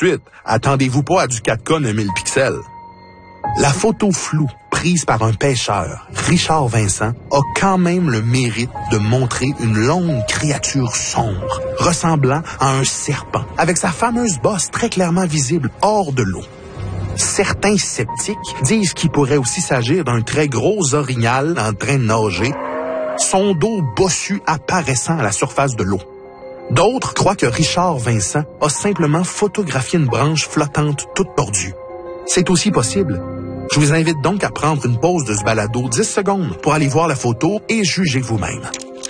suite, attendez-vous pas à du 4K 9000 pixels. La photo floue prise par un pêcheur, Richard Vincent, a quand même le mérite de montrer une longue créature sombre, ressemblant à un serpent, avec sa fameuse bosse très clairement visible hors de l'eau. Certains sceptiques disent qu'il pourrait aussi s'agir d'un très gros orignal en train de nager, son dos bossu apparaissant à la surface de l'eau. D'autres croient que Richard Vincent a simplement photographié une branche flottante toute tordue. C'est aussi possible. Je vous invite donc à prendre une pause de ce balado 10 secondes pour aller voir la photo et juger vous-même.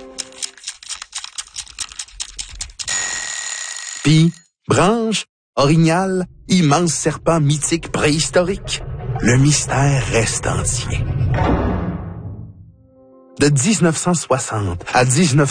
Puis, branche, orignal, immense serpent mythique préhistorique. Le mystère reste entier. De 1960 à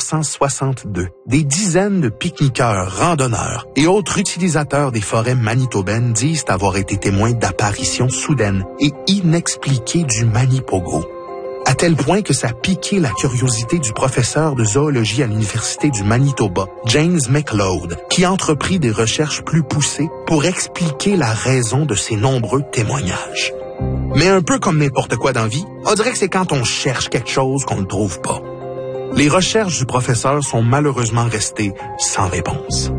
1962, des dizaines de pique-niqueurs, randonneurs et autres utilisateurs des forêts manitobaines disent avoir été témoins d'apparitions soudaines et inexpliquées du Manipogo. À tel point que ça a piqué la curiosité du professeur de zoologie à l'Université du Manitoba, James McLeod, qui entreprit des recherches plus poussées pour expliquer la raison de ces nombreux témoignages. Mais un peu comme n'importe quoi dans la vie, on dirait que c'est quand on cherche quelque chose qu'on ne trouve pas. Les recherches du professeur sont malheureusement restées sans réponse.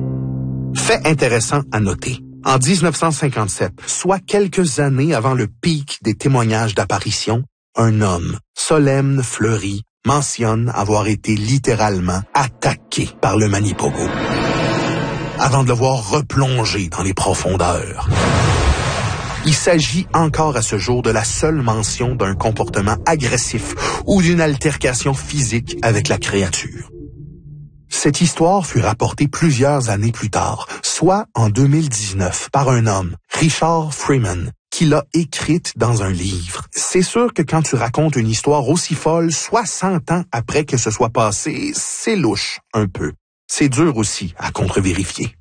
Fait intéressant à noter. En 1957, soit quelques années avant le pic des témoignages d'apparition, un homme, Solem Fleury, mentionne avoir été littéralement attaqué par le Manipogo, avant de le voir replonger dans les profondeurs. Il s'agit encore à ce jour de la seule mention d'un comportement agressif ou d'une altercation physique avec la créature. Cette histoire fut rapportée plusieurs années plus tard, soit en 2019, par un homme, Richard Freeman, qui l'a écrite dans un livre. C'est sûr que quand tu racontes une histoire aussi folle 60 ans après que ce soit passé, c'est louche un peu. C'est dur aussi à contre-vérifier.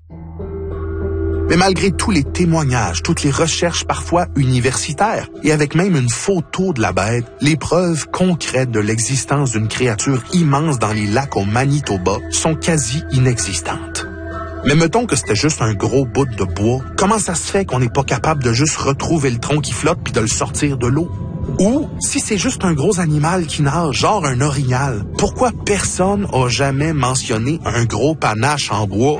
Mais malgré tous les témoignages, toutes les recherches parfois universitaires, et avec même une photo de la bête, les preuves concrètes de l'existence d'une créature immense dans les lacs au Manitoba sont quasi inexistantes. Mais mettons que c'était juste un gros bout de bois, comment ça se fait qu'on n'est pas capable de juste retrouver le tronc qui flotte puis de le sortir de l'eau? Ou, si c'est juste un gros animal qui nage, genre un orignal, pourquoi personne n'a jamais mentionné un gros panache en bois?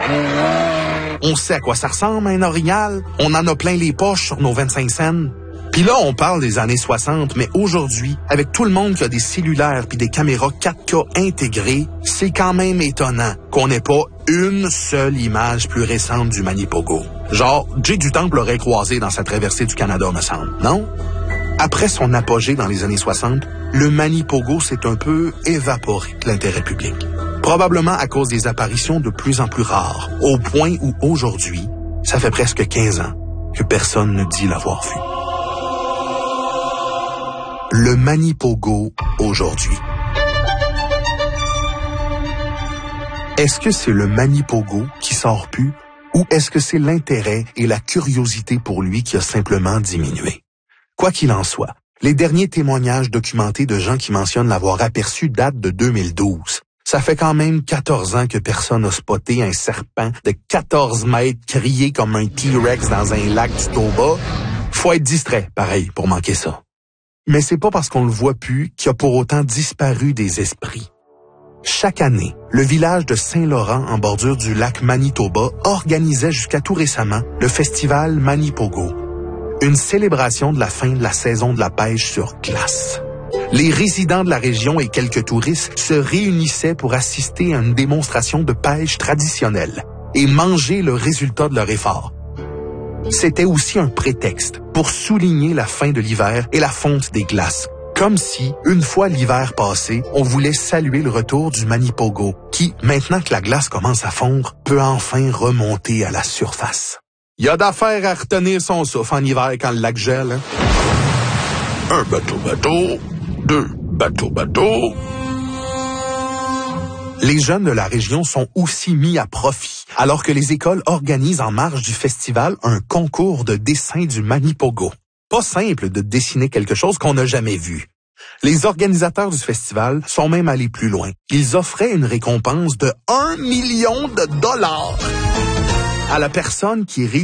On sait à quoi ça ressemble, un orignal. On en a plein les poches sur nos 25 cents. Puis là, on parle des années 60, mais aujourd'hui, avec tout le monde qui a des cellulaires puis des caméras 4K intégrées, c'est quand même étonnant qu'on n'ait pas une seule image plus récente du Manipogo. Genre, Jay du Temple l'aurait croisé dans sa traversée du Canada, me semble, non? Après son apogée dans les années 60, le Manipogo s'est un peu évaporé de l'intérêt public. Probablement à cause des apparitions de plus en plus rares, au point où aujourd'hui, ça fait presque 15 ans que personne ne dit l'avoir vu. Le Manipogo aujourd'hui. Est-ce que c'est le Manipogo qui sort plus ou est-ce que c'est l'intérêt et la curiosité pour lui qui a simplement diminué? Quoi qu'il en soit, les derniers témoignages documentés de gens qui mentionnent l'avoir aperçu datent de 2012. Ça fait quand même 14 ans que personne n'a spoté un serpent de 14 mètres crier comme un T-Rex dans un lac du Toba. Faut être distrait, pareil, pour manquer ça. Mais c'est pas parce qu'on le voit plus qu'il a pour autant disparu des esprits. Chaque année, le village de Saint-Laurent, en bordure du lac Manitoba, organisait jusqu'à tout récemment le festival Manipogo, une célébration de la fin de la saison de la pêche sur glace. Les résidents de la région et quelques touristes se réunissaient pour assister à une démonstration de pêche traditionnelle et manger le résultat de leur effort. C'était aussi un prétexte pour souligner la fin de l'hiver et la fonte des glaces, comme si, une fois l'hiver passé, on voulait saluer le retour du Manipogo, qui, maintenant que la glace commence à fondre, peut enfin remonter à la surface. Il y a d'affaires à retenir son souffle en hiver quand le lac gèle, hein? Un bateau, 2 bateaux. Les jeunes de la région sont aussi mis à profit, alors que les écoles organisent en marge du festival un concours de dessin du Manipogo. Pas simple de dessiner quelque chose qu'on n'a jamais vu. Les organisateurs du festival sont même allés plus loin. Ils offraient une récompense de $1 million à la personne qui